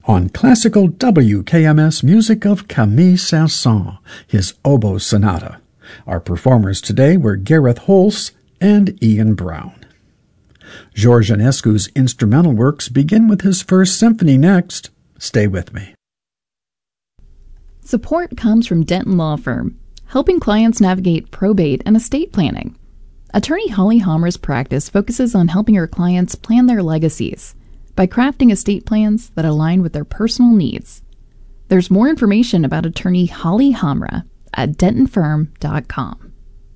On classical WKMS music of Camille Saint-Saëns, his oboe sonata. Our performers today were Gareth Holst and Ian Brown. George Enescu's instrumental works begin with his first symphony next. Stay with me. Support comes from Denton Law Firm, helping clients navigate probate and estate planning. Attorney Holly Hammer's practice focuses on helping her clients plan their legacies by crafting estate plans that align with their personal needs. There's more information about attorney Holly Hamra at dentonfirm.com.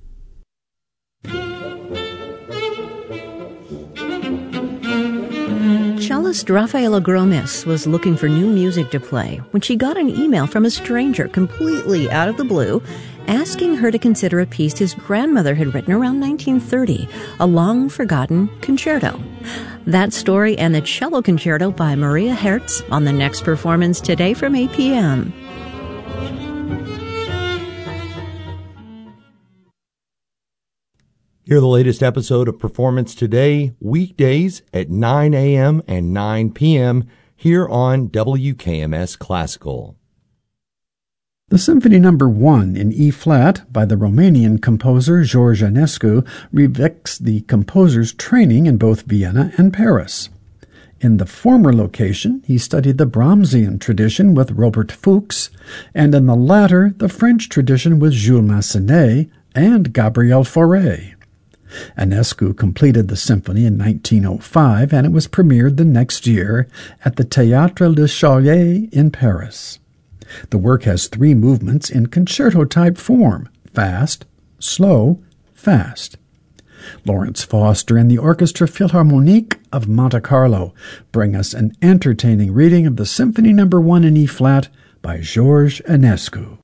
Cellist Rafaela Gromis was looking for new music to play when she got an email from a stranger completely out of the blue asking her to consider a piece his grandmother had written around 1930, a long-forgotten concerto. That story and the cello concerto by Maria Hertz on the next performance today from 8 p.m. Hear the latest episode of Performance Today, weekdays at 9 a.m. and 9 p.m. here on WKMS Classical. The Symphony No. 1 in E-flat by the Romanian composer George Enescu reflects the composer's training in both Vienna and Paris. In the former location, he studied the Brahmsian tradition with Robert Fuchs, and in the latter, the French tradition with Jules Massenet and Gabriel Fauré. Enescu completed the symphony in 1905, and it was premiered the next year at the Théâtre Le Charlier in Paris. The work has 3 movements in concerto-type form: fast, slow, fast. Lawrence Foster and the Orchestra Philharmonique of Monte Carlo bring us an entertaining reading of the Symphony No. 1 in E-flat by George Enescu.